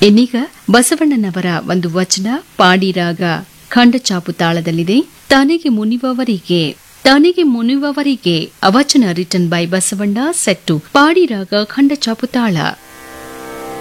ಇನ್ನೀಗ ಬಸವಣ್ಣನವರ ಒಂದು ವಚನ ಪಾಡಿರಾಗ ಖಂಡಚಾಪು ತಾಳದಲ್ಲಿದೆ. ತನಿಗೆ ಮುನಿವವರಿಗೆ ಅವಚನ ರಿಟನ್ ಬೈ ಬಸವಣ್ಣ ಸೆಟ್ಟು ಪಾಡಿರಾಗ ಖಂಡಚಾಪು ತಾಳ.